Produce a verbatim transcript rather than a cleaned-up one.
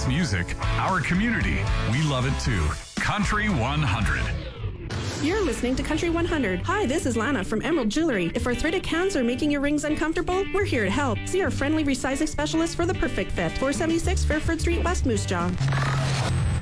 this music, our community, we love it too. Country one hundred. You're listening to Country one hundred. Hi, this is Lana from Emerald Jewelry. If arthritic hands are making your rings uncomfortable, we're here to help. See our friendly resizing specialist for the perfect fit. four seventy-six Fairford Street, West Moose Jaw.